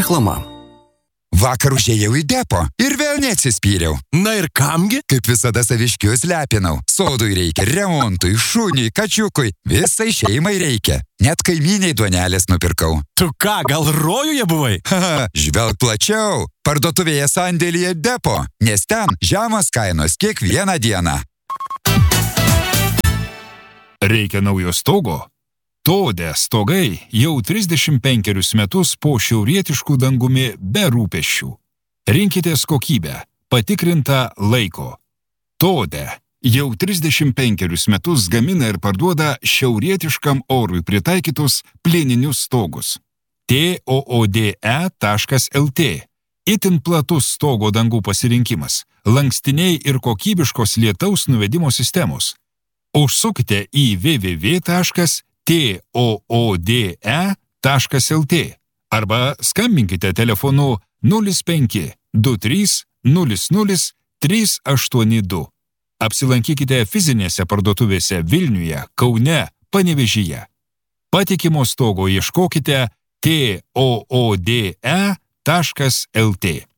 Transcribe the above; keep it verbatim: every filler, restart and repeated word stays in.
Reklama. Vakar užėjau į depo ir vėl neatsispyriau. Na ir kamgi? Kaip visada saviškius lepinau. Sodui reikia, remontui, šuniui, kačiukui. Visai šeimai reikia. Net kaimyniai duonelės nupirkau. Tu ką, gal rojuje buvai? Haha, žvelg plačiau. Parduotuvėje sandėlyje depo, nes ten žemos kainos kiekvieną dieną. Reikia naujo stogo? Todė stogai jau trisdešimt penkerius metus po šiaurietiškų dangumi be rūpesčių. Rinkitės kokybę, patikrintą laiko. Todė jau trisdešimt penkerius metus gamina ir parduoda šiaurietiškam orui pritaikytus plieninius stogus. tode taškas lt. Itin platus stogo dangų pasirinkimas, lankstiniai ir kokybiškos lietaus nuvedimo sistemos. Užsukite į w w w taškas tode taškas lt arba skambinkite telefonu nulis penki du trys nulis nulis trys aštuoni du. Apsilankykite fizinėse parduotuvėse Vilniuje, Kaune, Panevėžyje. Patikimo stogo ieškokite tode taškas lt.